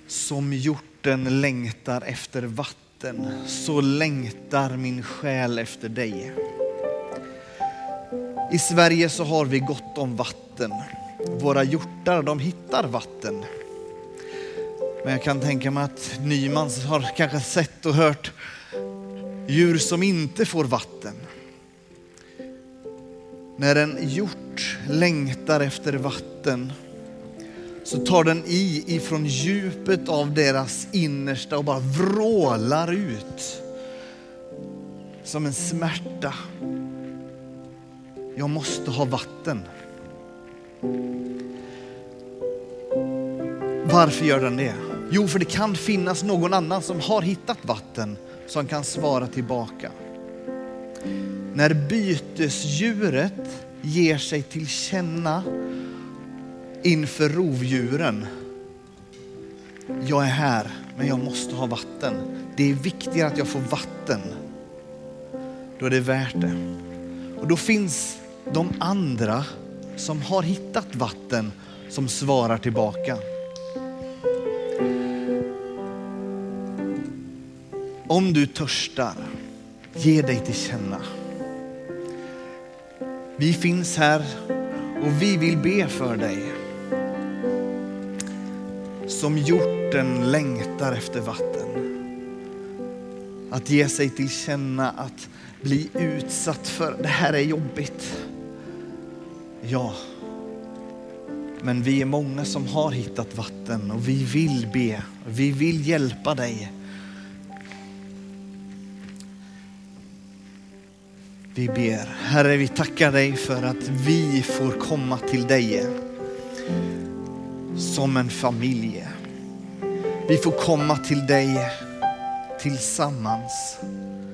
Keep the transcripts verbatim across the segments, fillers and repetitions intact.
Som hjorten längtar efter vatten, så längtar min själ efter dig. I Sverige så har vi gott om vatten. Våra hjortar, de hittar vatten. Men jag kan tänka mig att Nyman har kanske sett och hört djur som inte får vatten. När en hjort längtar efter vatten så tar den i ifrån djupet av deras innersta och bara vrålar ut som en smärta. Jag måste ha vatten. Varför gör den det? Jo, för det kan finnas någon annan som har hittat vatten som kan svara tillbaka. När bytesdjuret ger sig till känna inför rovdjuren. Jag är här, men jag måste ha vatten. Det är viktigare att jag får vatten. Då är det värt det. Och då finns de andra som har hittat vatten som svarar tillbaka. Om du törstar, ge dig till känna. Vi finns här och vi vill be för dig. Som hjorten längtar efter vatten. Att ge sig till känna, att bli utsatt för det här är jobbigt. Ja, men vi är många som har hittat vatten och vi vill be. Vi vill hjälpa dig. Vi ber. Herre, vi tackar dig för att vi får komma till dig som en familj. Vi får komma till dig tillsammans.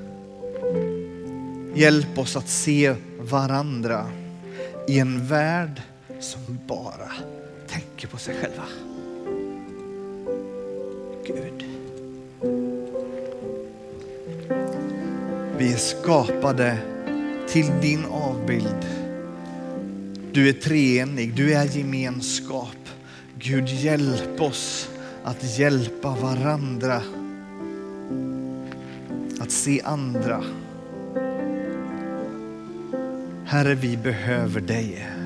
Hjälp oss att se varandra i en värld som bara tänker på sig själva. Gud. Vi är skapade till din avbild. Du är treenig, du är gemenskap. Gud, hjälp oss att hjälpa varandra. Att se andra. Herre, vi behöver dig.